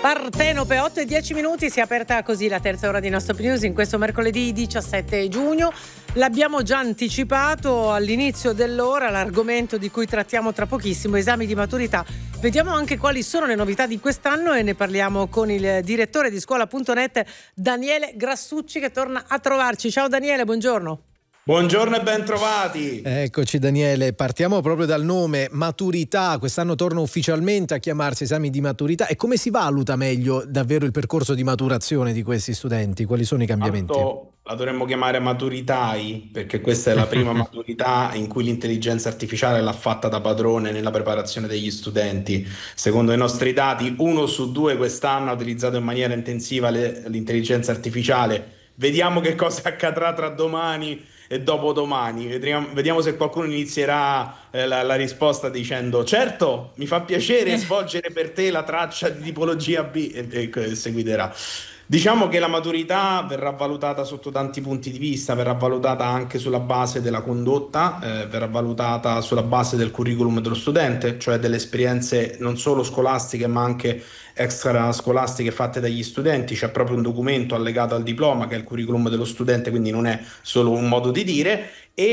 Partenope, 8:10, si è aperta così la terza ora di No Stop News in questo mercoledì 17 giugno. L'abbiamo già anticipato all'inizio dell'ora, l'argomento di cui trattiamo tra pochissimo, esami di maturità. Vediamo anche quali sono le novità di quest'anno e ne parliamo con il direttore di scuola.net Daniele Grassucci, che torna a trovarci. Ciao Daniele, buongiorno. Buongiorno e ben trovati. Eccoci Daniele, partiamo proprio dal nome, maturità. Quest'anno torna ufficialmente a chiamarsi esami di maturità. E come si valuta meglio davvero il percorso di maturazione di questi studenti? Quali sono i cambiamenti? La dovremmo chiamare maturitai, perché questa è la prima maturità in cui l'intelligenza artificiale l'ha fatta da padrone nella preparazione degli studenti. Secondo i nostri dati, 1 su 2 quest'anno ha utilizzato in maniera intensiva l'intelligenza artificiale. Vediamo che cosa accadrà tra domani e dopodomani. Vediamo se qualcuno inizierà la risposta dicendo: certo, mi fa piacere svolgere per te la traccia di tipologia B, e seguiterà. Diciamo che la maturità verrà valutata sotto tanti punti di vista, verrà valutata anche sulla base della condotta, verrà valutata sulla base del curriculum dello studente, cioè delle esperienze non solo scolastiche ma anche extrascolastiche fatte dagli studenti. C'è proprio un documento allegato al diploma che è il curriculum dello studente, quindi non è solo un modo di dire.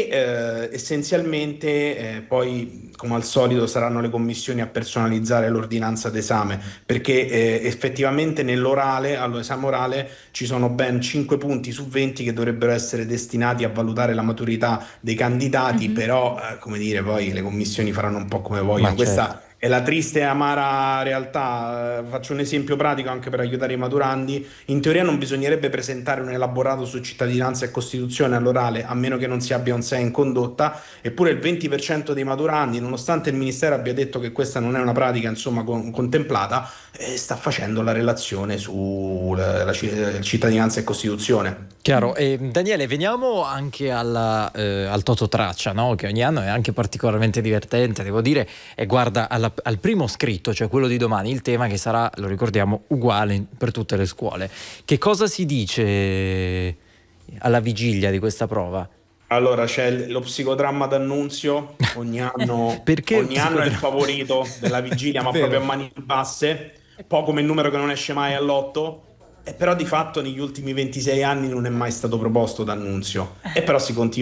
E essenzialmente poi, come al solito, saranno le commissioni a personalizzare l'ordinanza d'esame, perché effettivamente nell'orale, all'esame orale, ci sono ben 5 punti su 20 che dovrebbero essere destinati a valutare la maturità dei candidati, però come dire, poi le commissioni faranno un po' come vogliono. Questa è la triste e amara realtà. Faccio un esempio pratico anche per aiutare i maturandi. In teoria non bisognerebbe presentare un elaborato su cittadinanza e Costituzione all'orale, a meno che non si abbia un 6 in condotta, eppure il 20% dei maturandi, nonostante il Ministero abbia detto che questa non è una pratica insomma contemplata, sta facendo la relazione su cittadinanza e Costituzione. Chiaro. E Daniele, veniamo anche al Tototraccia, no? Che ogni anno è anche particolarmente divertente, devo dire, e guarda al primo scritto, cioè quello di domani, il tema che sarà, lo ricordiamo, uguale per tutte le scuole. Che cosa si dice alla vigilia di questa prova? Allora, c'è lo psicodramma d'annunzio, ogni anno, Perché ogni anno è il favorito della vigilia, ma proprio a mani basse, po' come il numero che non esce mai all'otto. Però di fatto negli ultimi 26 anni non è mai stato proposto d'annunzio, e però si continua